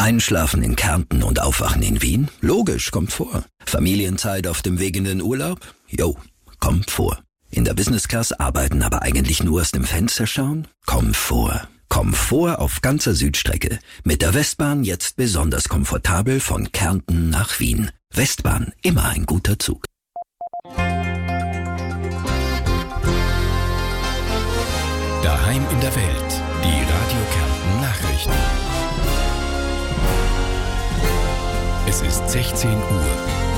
Einschlafen in Kärnten und aufwachen in Wien? Logisch, kommt vor. Familienzeit auf dem Weg in den Urlaub? Jo, kommt vor. In der Business Class arbeiten, aber eigentlich nur aus dem Fenster schauen? Komfort. Komfort auf ganzer Südstrecke. Mit der Westbahn jetzt besonders komfortabel von Kärnten nach Wien. Westbahn, immer ein guter Zug. Daheim in der Welt. Die Radio Kärnten Nachrichten. Es ist 16 Uhr.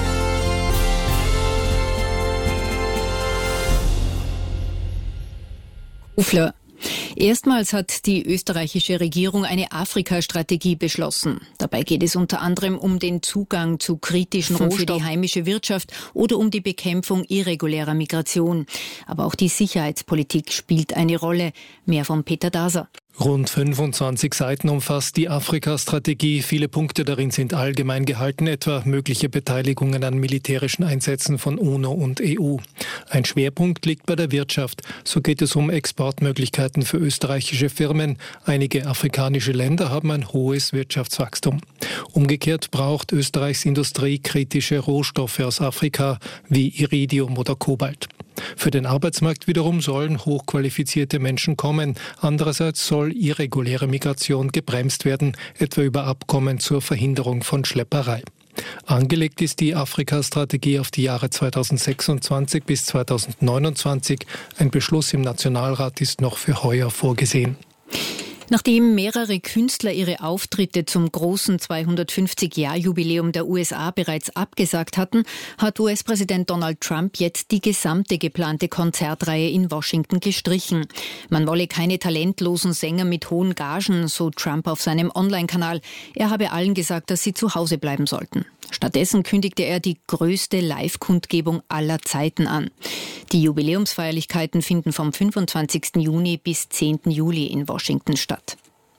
Ufler. Erstmals hat die österreichische Regierung eine Afrika-Strategie beschlossen. Dabei geht es unter anderem um den Zugang zu kritischen Rohstoffen für die heimische Wirtschaft oder um die Bekämpfung irregulärer Migration. Aber auch die Sicherheitspolitik spielt eine Rolle. Mehr von Peter Daser. Rund 25 Seiten umfasst die Afrika-Strategie. Viele Punkte darin sind allgemein gehalten, etwa mögliche Beteiligungen an militärischen Einsätzen von UNO und EU. Ein Schwerpunkt liegt bei der Wirtschaft. So geht es um Exportmöglichkeiten für österreichische Firmen. Einige afrikanische Länder haben ein hohes Wirtschaftswachstum. Umgekehrt braucht Österreichs Industrie kritische Rohstoffe aus Afrika wie Iridium oder Kobalt. Für den Arbeitsmarkt wiederum sollen hochqualifizierte Menschen kommen. Andererseits soll irreguläre Migration gebremst werden, etwa über Abkommen zur Verhinderung von Schlepperei. Angelegt ist die Afrika-Strategie auf die Jahre 2026 bis 2029. Ein Beschluss im Nationalrat ist noch für heuer vorgesehen. Nachdem mehrere Künstler ihre Auftritte zum großen 250-Jahr-Jubiläum der USA bereits abgesagt hatten, hat US-Präsident Donald Trump jetzt die gesamte geplante Konzertreihe in Washington gestrichen. Man wolle keine talentlosen Sänger mit hohen Gagen, so Trump auf seinem Online-Kanal. Er habe allen gesagt, dass sie zu Hause bleiben sollten. Stattdessen kündigte er die größte Live-Kundgebung aller Zeiten an. Die Jubiläumsfeierlichkeiten finden vom 25. Juni bis 10. Juli in Washington statt.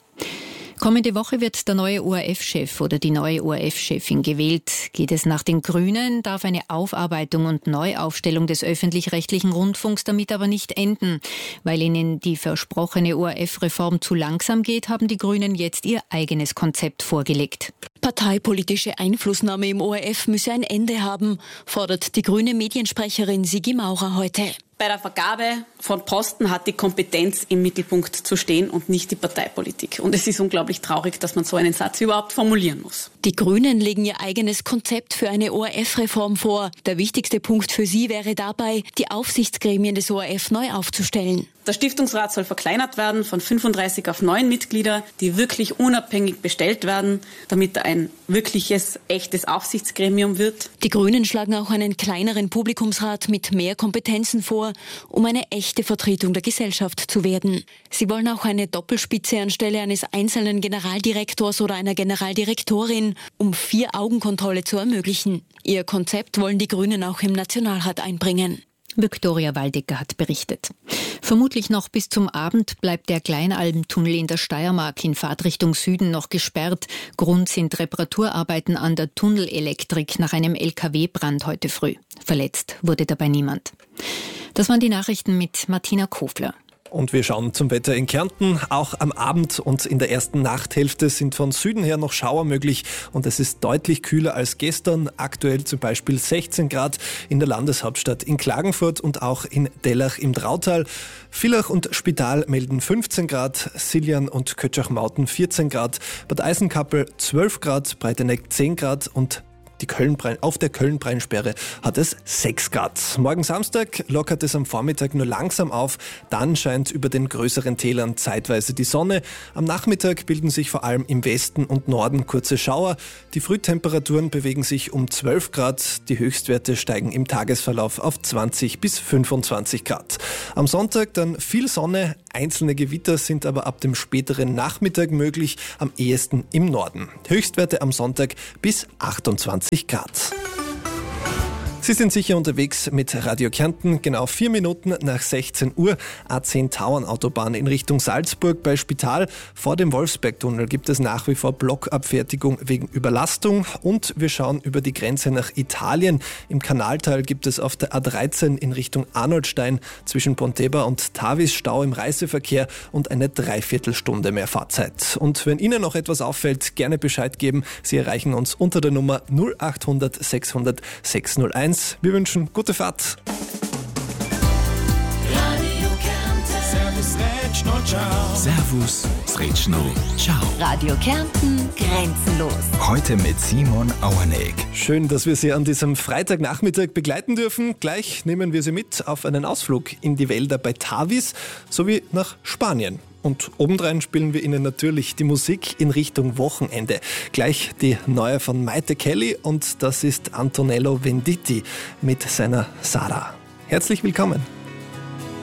Kommende Woche wird der neue ORF-Chef oder die neue ORF-Chefin gewählt. Geht es nach den Grünen, darf eine Aufarbeitung und Neuaufstellung des öffentlich-rechtlichen Rundfunks damit aber nicht enden. Weil ihnen die versprochene ORF-Reform zu langsam geht, haben die Grünen jetzt ihr eigenes Konzept vorgelegt. Parteipolitische Einflussnahme im ORF müsse ein Ende haben, fordert die grüne Mediensprecherin Sigi Maurer heute. Bei der Vergabe von Posten hat die Kompetenz im Mittelpunkt zu stehen und nicht die Parteipolitik. Und es ist unglaublich traurig, dass man so einen Satz überhaupt formulieren muss. Die Grünen legen ihr eigenes Konzept für eine ORF-Reform vor. Der wichtigste Punkt für sie wäre dabei, die Aufsichtsgremien des ORF neu aufzustellen. Der Stiftungsrat soll verkleinert werden von 35 auf 9 Mitglieder, die wirklich unabhängig bestellt werden, damit er ein wirkliches, echtes Aufsichtsgremium wird. Die Grünen schlagen auch einen kleineren Publikumsrat mit mehr Kompetenzen vor, um eine echte Vertretung der Gesellschaft zu werden. Sie wollen auch eine Doppelspitze anstelle eines einzelnen Generaldirektors oder einer Generaldirektorin, um 4-Augen-Kontrolle zu ermöglichen. Ihr Konzept wollen die Grünen auch im Nationalrat einbringen. Viktoria Waldecker hat berichtet. Vermutlich noch bis zum Abend bleibt der Kleinalmtunnel in der Steiermark in Fahrtrichtung Süden noch gesperrt. Grund sind Reparaturarbeiten an der Tunnelelektrik nach einem LKW-Brand heute früh. Verletzt wurde dabei niemand. Das waren die Nachrichten mit Martina Kofler. Und wir schauen zum Wetter in Kärnten. Auch am Abend und in der ersten Nachthälfte sind von Süden her noch Schauer möglich und es ist deutlich kühler als gestern. Aktuell zum Beispiel 16 Grad in der Landeshauptstadt in Klagenfurt und auch in Dellach im Drautal. Villach und Spital melden 15 Grad, Siljan und Kötschach-Mauten 14 Grad, Bad Eisenkappel 12 Grad, Breiteneck 10 Grad und auf der Köln-Breinsperre hat es 6 Grad. Morgen Samstag lockert es am Vormittag nur langsam auf, dann scheint über den größeren Tälern zeitweise die Sonne. Am Nachmittag bilden sich vor allem im Westen und Norden kurze Schauer. Die Frühtemperaturen bewegen sich um 12 Grad, die Höchstwerte steigen im Tagesverlauf auf 20 bis 25 Grad. Am Sonntag dann viel Sonne, einzelne Gewitter sind aber ab dem späteren Nachmittag möglich, am ehesten im Norden. Höchstwerte am Sonntag bis 28 Grad. Sie sind sicher unterwegs mit Radio Kärnten, genau 4 Minuten nach 16 Uhr. A10-Tauern-Autobahn in Richtung Salzburg bei Spital. Vor dem Wolfsbergtunnel gibt es nach wie vor Blockabfertigung wegen Überlastung. Und wir schauen über die Grenze nach Italien. Im Kanaltal gibt es auf der A13 in Richtung Arnoldstein zwischen Pontebba und Tavis Stau im Reiseverkehr und eine Dreiviertelstunde mehr Fahrzeit. Und wenn Ihnen noch etwas auffällt, gerne Bescheid geben. Sie erreichen uns unter der Nummer 0800 600 601. Wir wünschen gute Fahrt. Servus, Sretschno, ciao. Radio Kärnten, grenzenlos. Heute mit Simon Auerneck. Schön, dass wir Sie an diesem Freitagnachmittag begleiten dürfen. Gleich nehmen wir Sie mit auf einen Ausflug in die Wälder bei Tavis sowie nach Spanien. Und obendrein spielen wir Ihnen natürlich die Musik in Richtung Wochenende. Gleich die neue von Maite Kelly und das ist Antonello Venditti mit seiner Sara. Herzlich willkommen.